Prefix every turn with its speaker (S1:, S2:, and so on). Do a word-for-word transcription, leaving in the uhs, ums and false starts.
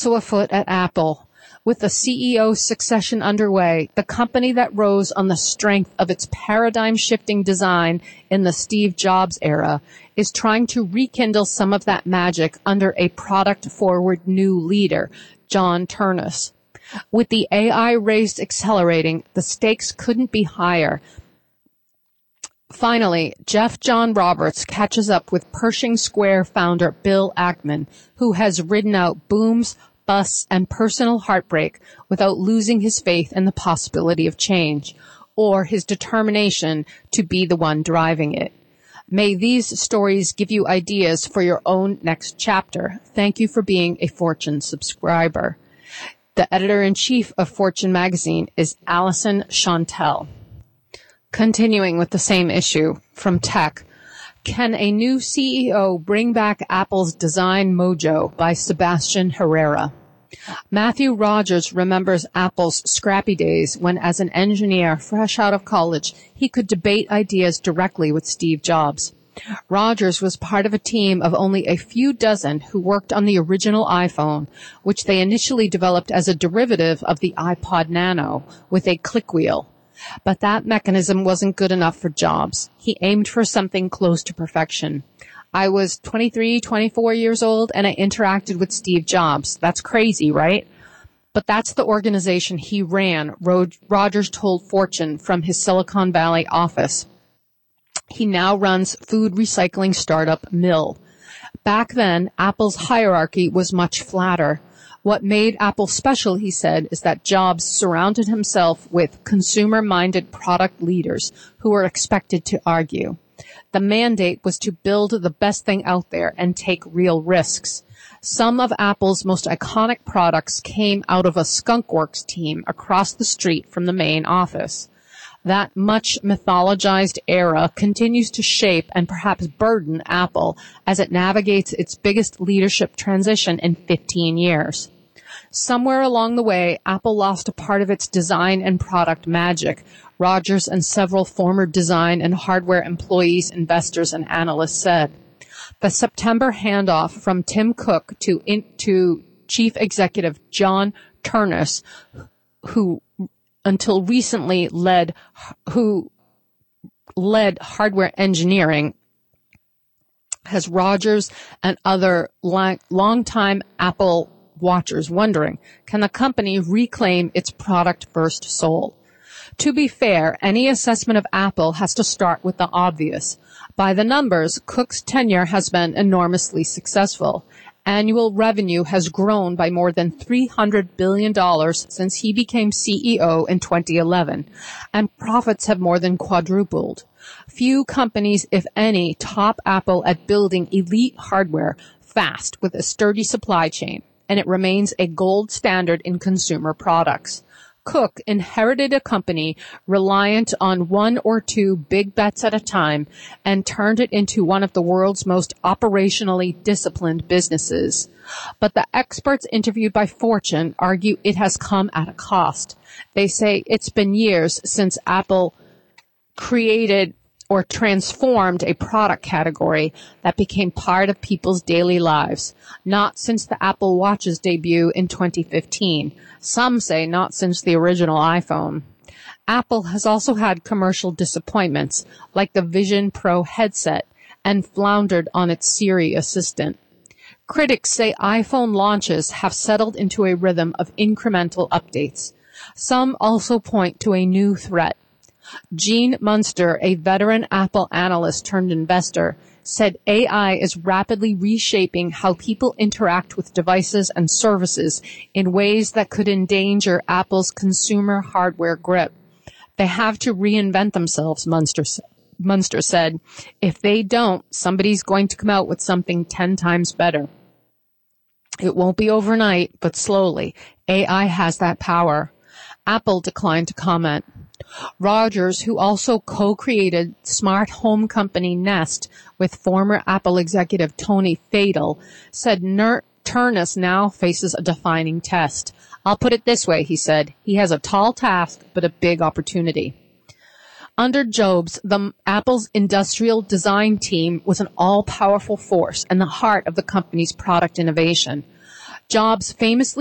S1: also afoot at Apple. With the C E O succession underway, the company that rose on the strength of its paradigm-shifting design in the Steve Jobs era is trying to rekindle some of that magic under a product-forward new leader, John Ternus. With the A I race accelerating, the stakes couldn't be higher. Finally, Jeff John Roberts catches up with Pershing Square founder Bill Ackman, who has ridden out booms, busts, and personal heartbreak without losing his faith in the possibility of change, or his determination to be the one driving it. May these stories give you ideas for your own next chapter. Thank you for being a Fortune subscriber. The editor-in-chief of Fortune magazine is Allison Chantel. Continuing with the same issue from Tech, Can a New C E O Bring Back Apple's Design Mojo by Sebastian Herrera. Matthew Rogers remembers Apple's scrappy days when, as an engineer fresh out of college, he could debate ideas directly with Steve Jobs. Rogers was part of a team of only a few dozen who worked on the original iPhone, which they initially developed as a derivative of the iPod Nano with a click wheel. But that mechanism wasn't good enough for Jobs. He aimed for something close to perfection. I was twenty-three, twenty-four years old, and I interacted with Steve Jobs. That's crazy, right? But that's the organization he ran, Rogers told Fortune from his Silicon Valley office. He now runs food recycling startup Mill. Back then, Apple's hierarchy was much flatter. What made Apple special, he said, is that Jobs surrounded himself with consumer-minded product leaders who were expected to argue. The mandate was to build the best thing out there and take real risks. Some of Apple's most iconic products came out of a skunkworks team across the street from the main office. That much mythologized era continues to shape and perhaps burden Apple as it navigates its biggest leadership transition in fifteen years. Somewhere along the way, Apple lost a part of its design and product magic. Rogers and several former design and hardware employees, investors, and analysts said. The September handoff from Tim Cook to, in, to Chief Executive John Ternus, who until recently led, who led hardware engineering, has Rogers and other long, longtime Apple watchers wondering, can the company reclaim its product-first soul? To be fair, any assessment of Apple has to start with the obvious. By the numbers, Cook's tenure has been enormously successful. Annual revenue has grown by more than three hundred billion dollars since he became C E O in twenty eleven, and profits have more than quadrupled. Few companies, if any, top Apple at building elite hardware fast with a sturdy supply chain, and it remains a gold standard in consumer products. Cook inherited a company reliant on one or two big bets at a time and turned it into one of the world's most operationally disciplined businesses. But the experts interviewed by Fortune argue it has come at a cost. They say it's been years since Apple created or transformed a product category that became part of people's daily lives, not since the Apple Watch's debut in twenty fifteen. Some say not since the original iPhone. Apple has also had commercial disappointments, like the Vision Pro headset, and floundered on its Siri assistant. Critics say iPhone launches have settled into a rhythm of incremental updates. Some also point to a new threat. Gene Munster, a veteran Apple analyst turned investor, said A I is rapidly reshaping how people interact with devices and services in ways that could endanger Apple's consumer hardware grip. They have to reinvent themselves, Munster, Munster said. If they don't, somebody's going to come out with something ten times better. It won't be overnight, but slowly. A I has that power. Apple declined to comment. Rogers, who also co-created smart home company Nest with former Apple executive Tony Fadell, said Ner- Ternus now faces a defining test. I'll put it this way, he said. He has a tall task, but a big opportunity. Under Jobs, the Apple's industrial design team was an all-powerful force and the heart of the company's product innovation. Jobs famously